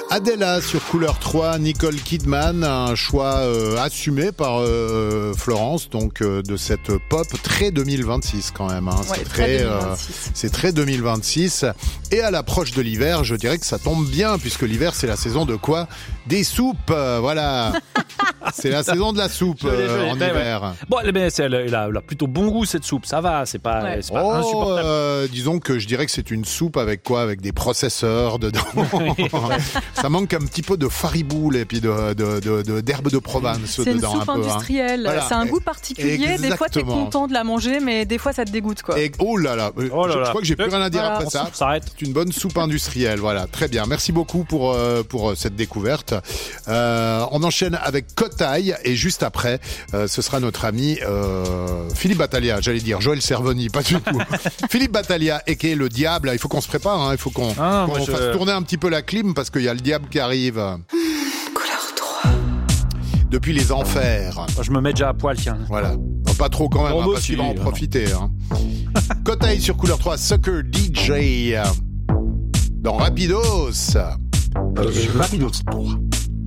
Adela sur Couleur 3, Nicole Kidman, un choix assumé par Florence, donc de cette pop très 2026 quand même. Hein. Ouais, C'est très 2026. Et à l'approche de l'hiver, je dirais que ça tombe bien, puisque l'hiver c'est la saison de quoi ? Des soupes, voilà. C'est la saison de la soupe en hiver. Ouais. Bon, mais elle a plutôt bon goût cette soupe, ça va, c'est pas insupportable. Disons que je dirais que c'est une soupe avec quoi ? Avec des processeurs dedans. Ça manque un petit peu de fariboule et puis d'herbe de Provence c'est dedans. C'est une soupe industrielle. Voilà. C'est un goût particulier. Exactement. Des fois, t'es content de la manger, mais des fois, ça te dégoûte, quoi. Oh là là. Je crois que j'ai plus rien à dire après ça. C'est une bonne soupe industrielle. Voilà. Très bien. Merci beaucoup pour cette découverte. On enchaîne avec Cotaille et juste après, ce sera notre ami Philippe Battaglia. J'allais dire Joël Cervoni, pas du tout. Philippe Battaglia, aka le diable. Il faut qu'on se prépare. Hein. Il faut qu'on fasse tourner un petit peu la clim parce qu'il y a le diable qui arrive. Couleur 3. Depuis les enfers. Je me mets déjà à poil, tiens. Voilà. Pas trop quand même, parce qu'il va en profiter. Hein. Cotaille sur Couleur 3, Sucker DJ. Dans Rapidos. Rapidos 3.